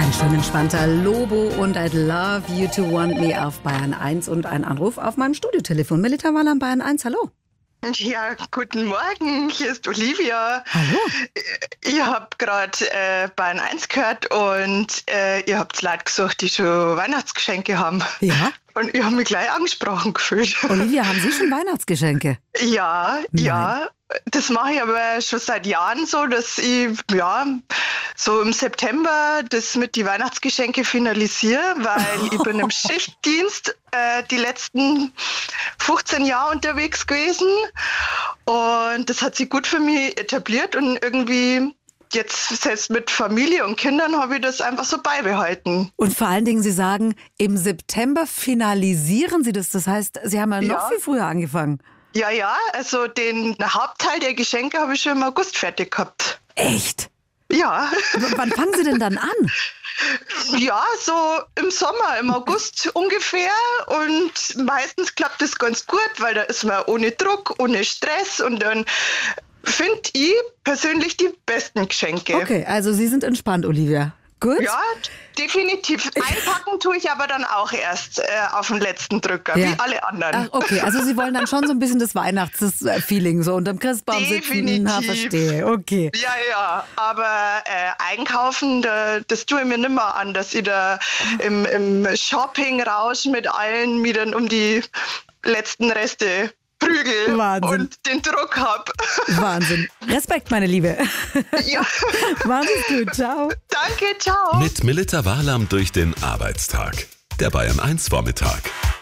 Ganz schön entspannter Lobo und I'd Love You to Want Me auf Bayern 1 und ein Anruf auf meinem Studiotelefon. Melita Wahlam, Bayern 1, hallo. Ja, guten Morgen, hier ist Olivia. Hallo. Ich habe gerade Bayern 1 gehört und ihr habt Leute gesucht, die schon Weihnachtsgeschenke haben. Ja. Und ich habe mich gleich angesprochen gefühlt. Olivia, haben Sie schon Weihnachtsgeschenke? Ja, ja. Das mache ich aber schon seit Jahren so, dass ich so im September das mit die Weihnachtsgeschenke finalisiere, weil ich bin im Schichtdienst die letzten 15 Jahre unterwegs gewesen und das hat sich gut für mich etabliert und irgendwie jetzt selbst mit Familie und Kindern habe ich das einfach so beibehalten. Und vor allen Dingen, Sie sagen, im September finalisieren Sie das. Das heißt, Sie haben ja noch viel früher angefangen. Ja, also den Hauptteil der Geschenke habe ich schon im August fertig gehabt. Echt? Ja. Wann fangen Sie denn dann an? Ja, so im Sommer, im August ungefähr. Und meistens klappt das ganz gut, weil da ist man ohne Druck, ohne Stress und dann finde ich persönlich die besten Geschenke. Okay, also Sie sind entspannt, Olivia. Gut? Ja, definitiv. Einpacken tue ich aber dann auch erst auf den letzten Drücker, wie alle anderen. Ach, okay, also Sie wollen dann schon so ein bisschen das Weihnachtsfeeling so unterm Christbaum sitzen. Na, verstehe, okay. Ja, aber einkaufen, das tue ich mir nicht mehr an, dass ich da im Shopping-Rausch mit allen mir dann um die letzten Reste prügel. Wahnsinn. Und den Druck hab. Wahnsinn. Respekt, meine Liebe. Ja. Machen Sie gut, ciao. Danke, ciao. Mit Melita Wahlam durch den Arbeitstag. Der Bayern 1 Vormittag.